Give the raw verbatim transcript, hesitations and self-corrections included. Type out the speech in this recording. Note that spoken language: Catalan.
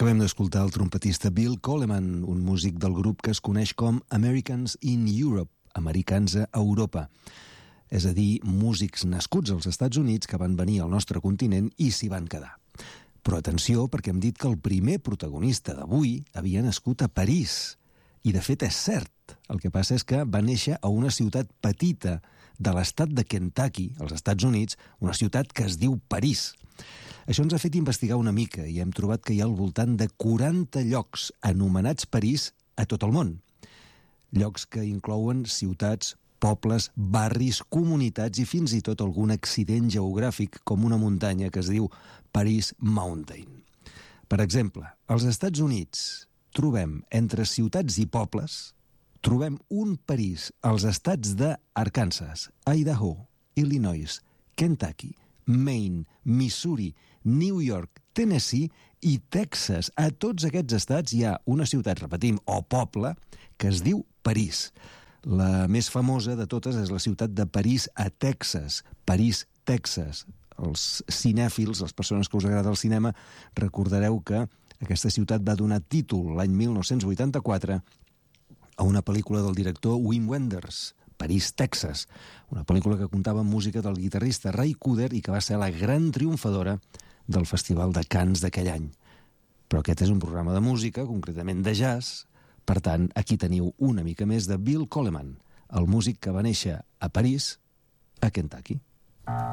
Acabem d'escoltar el trompetista Bill Coleman, un músic del grup que es coneix com Americans in Europe, americans a Europa. És a dir, músics nascuts als Estats Units que van venir al nostre continent i s'hi van quedar. Però atenció, perquè hem dit que el primer protagonista d'avui havia nascut a París. I de fet és cert. El que passa és que va néixer a una ciutat petita de l'estat de Kentucky, als Estats Units, una ciutat que es diu París. Això ens ha fet investigar una mica i hem trobat que hi ha al voltant de quaranta llocs anomenats París a tot el món. Llocs que inclouen ciutats, pobles, barris, comunitats i fins i tot algun accident geogràfic com una muntanya que es diu Paris Mountain. Per exemple, als Estats Units trobem entre ciutats i pobles, trobem un París als estats d'Arkansas, Idaho, Illinois, Kentucky, Maine, Missouri, New York, Tennessee i Texas. A tots aquests estats hi ha una ciutat, repetim, o poble, que es diu París. La més famosa de totes és la ciutat de París a Texas. París, Texas. Els cinèfils, les persones que us agrada el cinema, recordareu que aquesta ciutat va donar títol l'any mil nou-cents vuitanta-quatre a una pel·lícula del director Wim Wenders, París, Texas, una pel·lícula que comptava amb música del guitarrista Ray Cooder i que va ser la gran triomfadora del Festival de Cannes d'aquell any. Però aquest és un programa de música, concretament de jazz, per tant, aquí teniu una mica més de Bill Coleman, el músic que va néixer a París, a Kentucky.